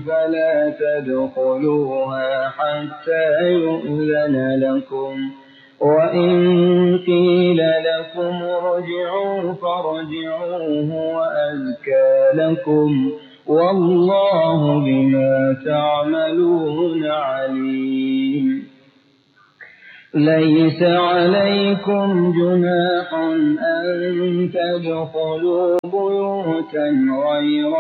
فلا تدخلوها حتى يؤذن لكم، وإن قيل لكم ارجعوا فارجعوا هو أزكى لكم، والله بما تعملون عليم. ليس عليكم جناح أن تدخلوا بيوتا غير